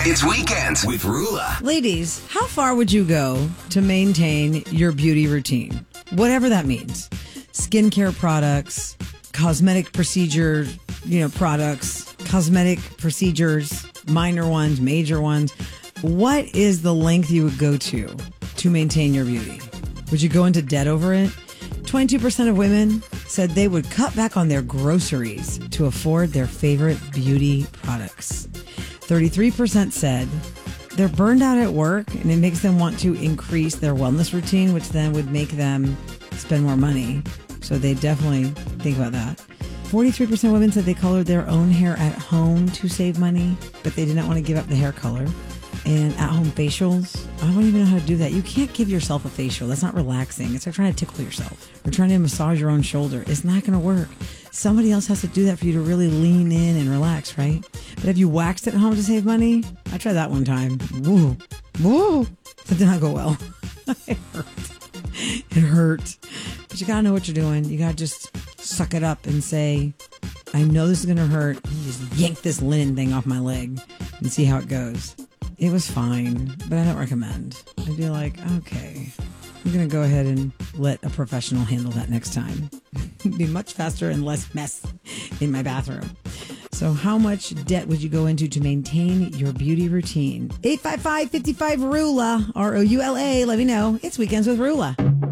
It's Weekends with Rula. Ladies, how far would you go to maintain your beauty routine? Whatever that means. Skincare products, cosmetic procedure, products, cosmetic procedures, minor ones, major ones. What is the length you would go to maintain your beauty? Would you go into debt over it? 22% of women said they would cut back on their groceries to afford their favorite beauty products. 33% said they're burned out at work and it makes them want to increase their wellness routine, which then would make them spend more money. So they definitely think about that. 43% of women said they colored their own hair at home to save money, but they did not want to give up the hair color. And at-home facials, I don't even know how to do that. You can't give yourself a facial. That's not relaxing. It's like trying to tickle yourself or trying to massage your own shoulder. It's not going to work. Somebody else has to do that for you to really lean in and relax, right? But if you waxed at home to save money, I tried that one time. Woo. That did not go well. It hurt. But you got to know what you're doing. You got to just suck it up and say, I know this is going to hurt. Just yank this linen thing off my leg and see how it goes. It was fine, but I don't recommend. I'd be like, okay, I'm going to go ahead and let a professional handle that next time. It'd be much faster and less mess in my bathroom. So how much debt would you go into to maintain your beauty routine? 855-55-RULA, ROULA. Let me know. It's Weekends with Rula.